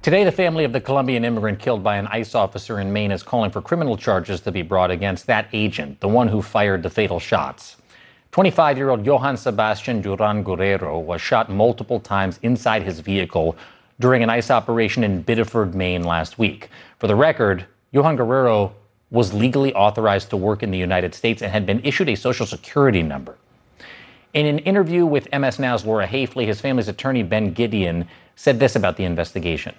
Today, the family of the Colombian immigrant killed by an ICE officer in Maine is calling for criminal charges to be brought against that agent, the one who fired the fatal shots. 25-year-old Johann Sebastian Duran Guerrero was shot multiple times inside his vehicle during an ICE operation in Biddeford, Maine last week. For the record, Johann Guerrero was legally authorized to work in the United States and had been issued a Social Security number. In an interview with MS Now's Laura Hafley, his family's attorney Ben Gideon said this about the investigation.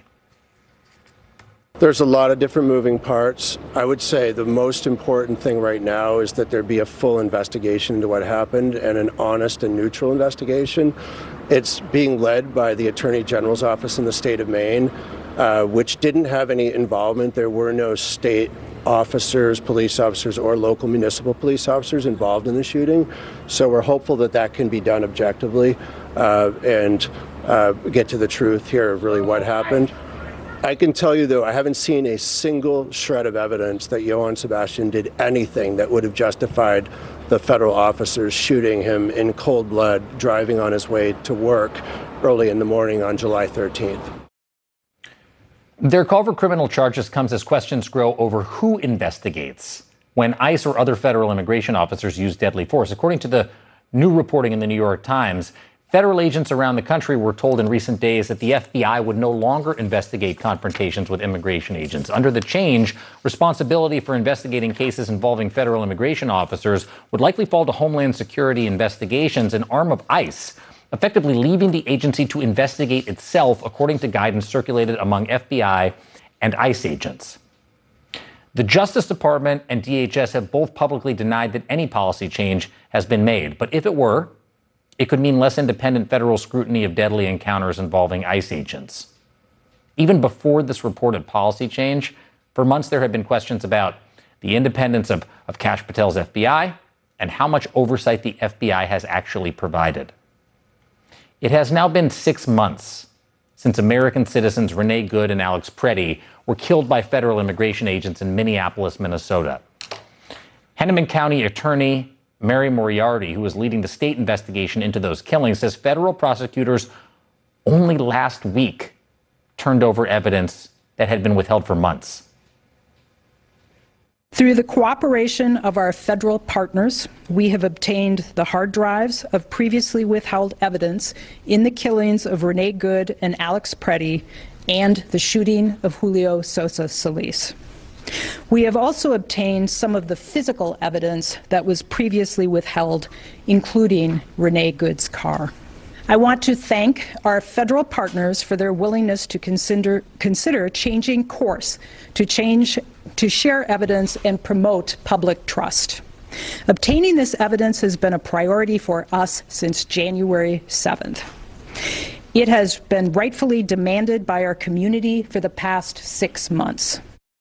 There's a lot of different moving parts. I would say the most important thing right now is that there be a full investigation into what happened and an honest and neutral investigation. It's being led by the Attorney General's office in the state of Maine, which didn't have any involvement. There were no state officers, police officers, or local municipal police officers involved in the shooting. So we're hopeful that that can be done objectively and get to the truth here of really what happened. I can tell you, though, I haven't seen a single shred of evidence that Johann Sebastian did anything that would have justified the federal officers shooting him in cold blood, driving on his way to work early in the morning on July 13th. Their call for criminal charges comes as questions grow over who investigates when ICE or other federal immigration officers use deadly force. According to the new reporting in the New York Times, federal agents around the country were told in recent days that the FBI would no longer investigate confrontations with immigration agents. Under the change, responsibility for investigating cases involving federal immigration officers would likely fall to Homeland Security Investigations, an arm of ICE, effectively leaving the agency to investigate itself, according to guidance circulated among FBI and ICE agents. The Justice Department and DHS have both publicly denied that any policy change has been made. But if it were, it could mean less independent federal scrutiny of deadly encounters involving ICE agents. Even before this reported policy change, for months there have been questions about the independence of Kash Patel's FBI and how much oversight the FBI has actually provided. It has now been 6 months since American citizens Renee Good and Alex Preddy were killed by federal immigration agents in Minneapolis, Minnesota. Hennepin County Attorney Mary Moriarty, who is leading the state investigation into those killings, says federal prosecutors only last week turned over evidence that had been withheld for months. Through the cooperation of our federal partners, we have obtained the hard drives of previously withheld evidence in the killings of Renee Good and Alex Preddy and the shooting of Julio Sosa Solis. We have also obtained some of the physical evidence that was previously withheld, including Renee Good's car. I want to thank our federal partners for their willingness to consider changing course, to share evidence and promote public trust. Obtaining this evidence has been a priority for us since January 7th. It has been rightfully demanded by our community for the past 6 months.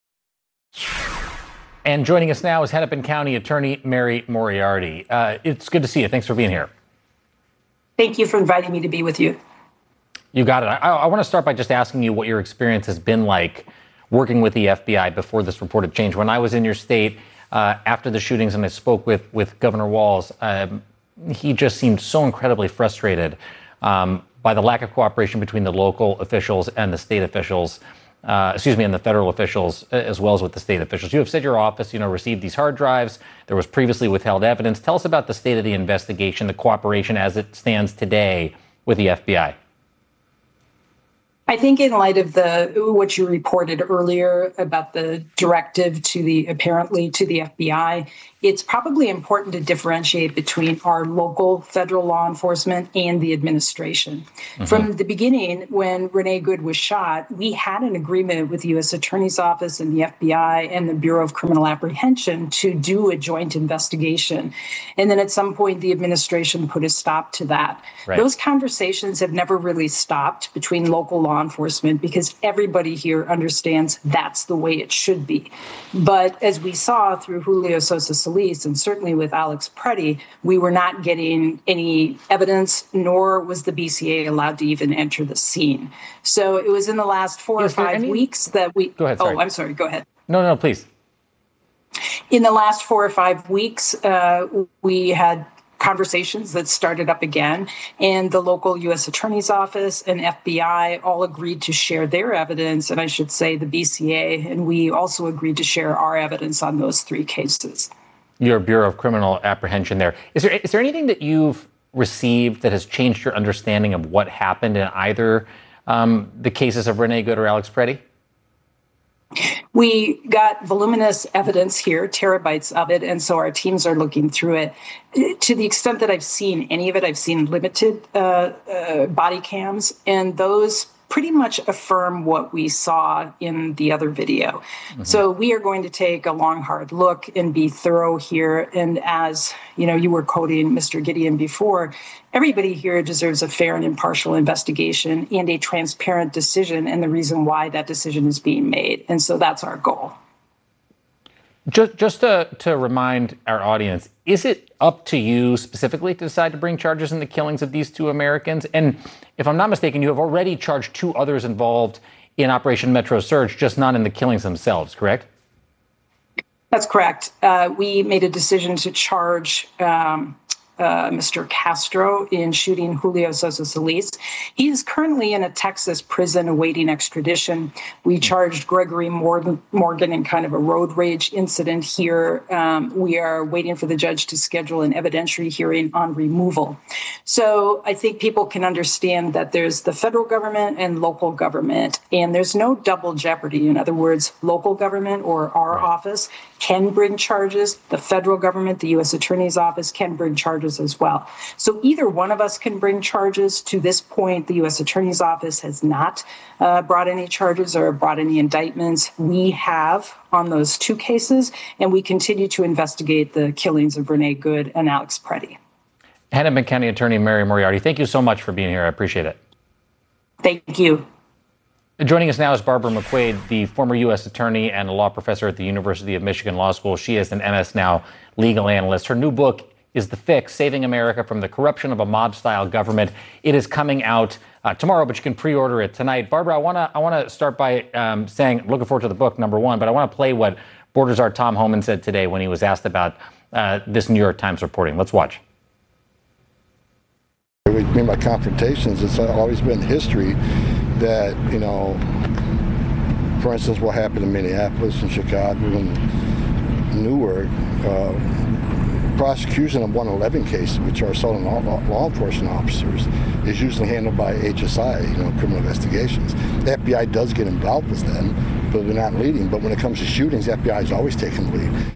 And joining us now is Hennepin County Attorney Mary Moriarty. It's good to see you. Thanks for being here. Thank you for inviting me to be with you. You got it. I want to start by just asking you what your experience has been like working with the FBI before this reported change. When I was in your state after the shootings and I spoke with Governor Walz, he just seemed so incredibly frustrated by the lack of cooperation between the local officials and the state officials. And the federal officials, as well as with the state officials. You have said your office, received these hard drives. There was previously withheld evidence. Tell us about the state of the investigation, the cooperation as it stands today with the FBI. I think in light of what you reported earlier about the directive apparently to the FBI, it's probably important to differentiate between our local federal law enforcement and the administration. Mm-hmm. From the beginning, when Renee Good was shot, we had an agreement with the U.S. Attorney's Office and the FBI and the Bureau of Criminal Apprehension to do a joint investigation. And then at some point, the administration put a stop to that. Right. Those conversations have never really stopped between local law enforcement because everybody here understands that's the way it should be. But as we saw through Julio Sosa Solis, and certainly with Alex Preddy, we were not getting any evidence, nor was the BCA allowed to even enter the scene. So it was in the last 4 or 5 weeks that we... Go ahead, sorry. Oh, I'm sorry, go ahead. No, please. In the last 4 or 5 weeks, we had conversations that started up again, and the local U.S. Attorney's Office and FBI all agreed to share their evidence, and I should say the BCA, and we also agreed to share our evidence on those 3 cases. Your Bureau of Criminal Apprehension there. Is there anything that you've received that has changed your understanding of what happened in either the cases of Renee Good or Alex Preddy? We got voluminous evidence here, terabytes of it, and so our teams are looking through it. To the extent that I've seen any of it, I've seen limited body cams, and those pretty much affirm what we saw in the other video. Mm-hmm. So we are going to take a long, hard look and be thorough here. And as you were quoting Mr. Gideon before, everybody here deserves a fair and impartial investigation and a transparent decision and the reason why that decision is being made. And so that's our goal. Just to remind our audience, is it up to you specifically to decide to bring charges in the killings of these 2 Americans? And if I'm not mistaken, you have already charged 2 others involved in Operation Metro Surge, just not in the killings themselves, correct? That's correct. We made a decision to charge Mr. Castro in shooting Julio Sosa Solis. He is currently in a Texas prison awaiting extradition. We charged Gregory Morgan in kind of a road rage incident here. We are waiting for the judge to schedule an evidentiary hearing on removal. So I think people can understand that there's the federal government and local government, and there's no double jeopardy. In other words, local government or our office can bring charges. The federal government, the U.S. Attorney's Office, can bring charges as well. So either one of us can bring charges. To this point, the U.S. Attorney's Office has not brought any charges or brought any indictments. We have on those 2 cases, and we continue to investigate the killings of Renee Good and Alex Preddy. Hennepin County Attorney Mary Moriarty, thank you so much for being here. I appreciate it. Thank you. Joining us now is Barbara McQuade, the former U.S. attorney and a law professor at the University of Michigan Law School. She is an MS Now legal analyst. Her new book is The Fix, Saving America from the Corruption of a Mob-Style Government. It is coming out tomorrow, but you can pre-order it tonight. Barbara, I want to start by saying I'm looking forward to the book, number one, but I want to play what Border Czar Tom Homan said today when he was asked about this New York Times reporting. Let's watch. We mean by confrontations, it's always been history that, for instance, what happened in Minneapolis and Chicago and Newark, prosecution of 111 cases, which are assault on law enforcement officers, is usually handled by HSI, criminal investigations. The FBI does get involved with them, but they're not leading. But when it comes to shootings, the FBI is always taking the lead.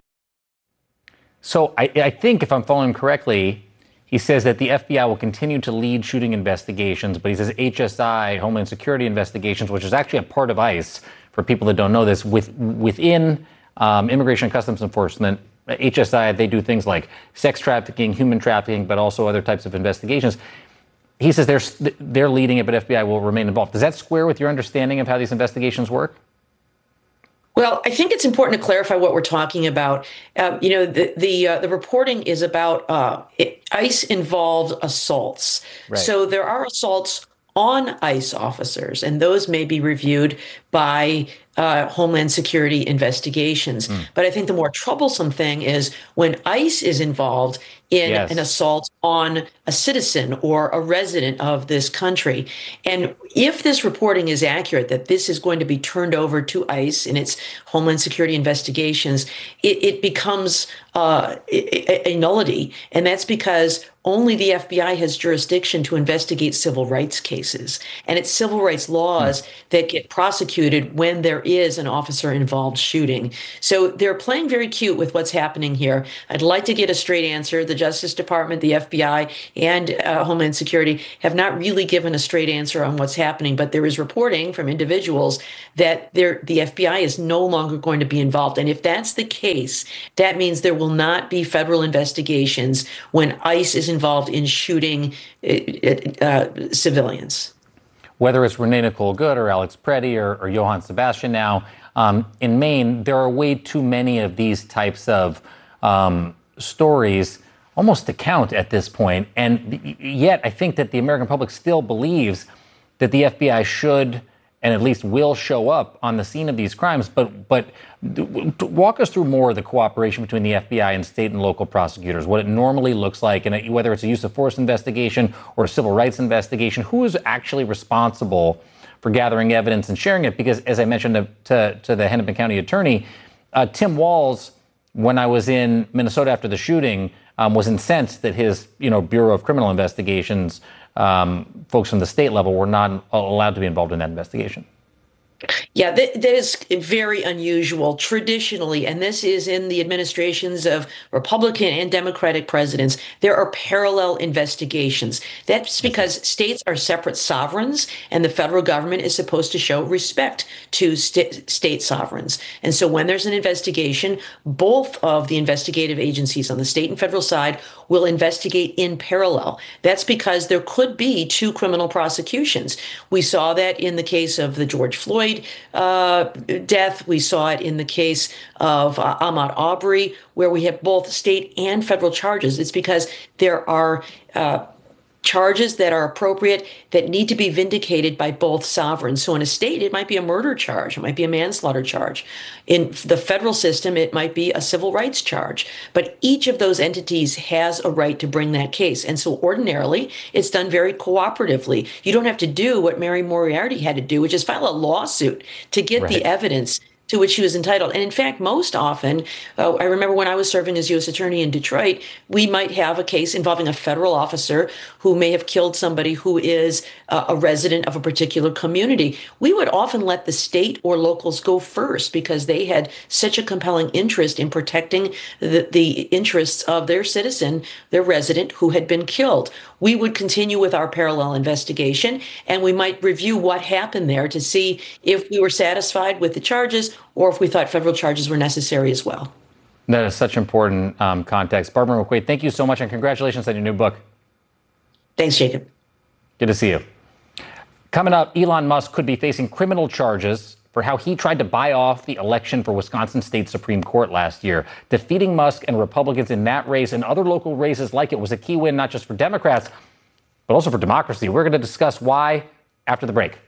So I think, if I'm following correctly, he says that the FBI will continue to lead shooting investigations, but he says HSI, Homeland Security investigations, which is actually a part of ICE, for people that don't know this, within Immigration and Customs Enforcement, HSI, they do things like sex trafficking, human trafficking, but also other types of investigations. He says they're leading it, but FBI will remain involved. Does that square with your understanding of how these investigations work? Well, I think it's important to clarify what we're talking about. The reporting is about ICE-involved assaults. Right. So there are assaults on ICE officers, and those may be reviewed by Homeland Security investigations. But I think the more troublesome thing is when ICE is involved in an assault on a citizen or a resident of this country. And if this reporting is accurate, that this is going to be turned over to ICE in its Homeland Security investigations, it becomes a nullity. And that's because only the FBI has jurisdiction to investigate civil rights cases. And it's civil rights laws that get prosecuted when there is an officer-involved shooting. So they're playing very cute with what's happening here. I'd like to get a straight answer. The Justice Department, the FBI, and Homeland Security have not really given a straight answer on what's happening, but there is reporting from individuals that the FBI is no longer going to be involved. And if that's the case, that means there will not be federal investigations when ICE is involved in shooting civilians. Whether it's Renee Nicole Good or Alex Preddy or Johann Sebastian now, in Maine, there are way too many of these types of stories almost to count at this point. And yet I think that the American public still believes that the FBI should and at least will show up on the scene of these crimes. But walk us through more of the cooperation between the FBI and state and local prosecutors, what it normally looks like, and whether it's a use of force investigation or a civil rights investigation. Who is actually responsible for gathering evidence and sharing it? Because, as I mentioned to the Hennepin County attorney, Tim Walz, when I was in Minnesota after the shooting, was incensed that his Bureau of Criminal Investigations folks from the state level were not allowed to be involved in that investigation. Yeah, that is very unusual traditionally, and this is in the administrations of Republican and Democratic presidents. There are parallel investigations. That's because states are separate sovereigns, and the federal government is supposed to show respect to state sovereigns. And so when there's an investigation, both of the investigative agencies on the state and federal side will investigate in parallel. That's because there could be two criminal prosecutions. We saw that in the case of the George Floyd death. We saw it in the case of Ahmaud Arbery, where we have both state and federal charges. It's because there are charges that are appropriate that need to be vindicated by both sovereigns. So in a state, it might be a murder charge. It might be a manslaughter charge. In the federal system, it might be a civil rights charge. But each of those entities has a right to bring that case. And so ordinarily, it's done very cooperatively. You don't have to do what Mary Moriarty had to do, which is file a lawsuit to get the evidence to which she was entitled. And in fact, most often, I remember when I was serving as U.S. Attorney in Detroit, we might have a case involving a federal officer who may have killed somebody who is a resident of a particular community. We would often let the state or locals go first because they had such a compelling interest in protecting the interests of their citizen, their resident who had been killed. We would continue with our parallel investigation, and we might review what happened there to see if we were satisfied with the charges or if we thought federal charges were necessary as well. That is such important context. Barbara McQuade, thank you so much, and congratulations on your new book. Thanks, Jacob. Good to see you. Coming up, Elon Musk could be facing criminal charges for how he tried to buy off the election for Wisconsin State Supreme Court last year. Defeating Musk and Republicans in that race and other local races like it was a key win, not just for Democrats, but also for democracy. We're going to discuss why after the break.